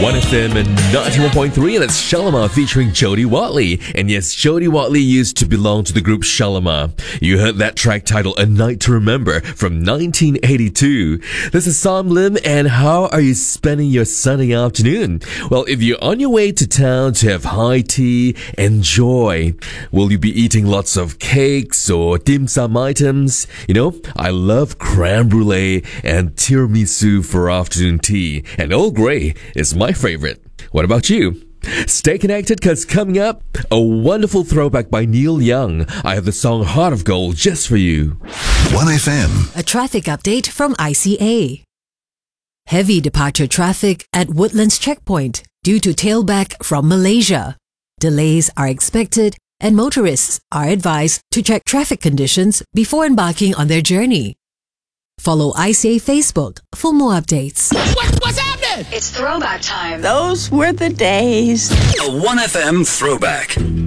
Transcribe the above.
1FM and 91.3, and it's Shalimar featuring Jodie Watley. And yes, Jodie Watley used to belong to the group Shalimar. You heard that track titled A Night to Remember from 1982. This is Sam Lim, and how are you spending your Sunday afternoon? Well, if you're on your way to town to have high tea, enjoy. Will you be eating lots of cakes or dim sum items? You know, I love creme brulee and tiramisu for afternoon tea, and Earl Grey is my favorite. What about you? Stay connected, because coming up, a wonderful throwback by Neil Young. I have the song Heart of Gold just for you. 1FM. A traffic update from ICA. Heavy departure traffic at Woodlands Checkpoint due to tailback from Malaysia. Delays are expected, and motorists are advised to check traffic conditions before embarking on their journey. Follow ICA Facebook for more updates. What's happening? It's throwback time. Those were the days. A 1FM throwback.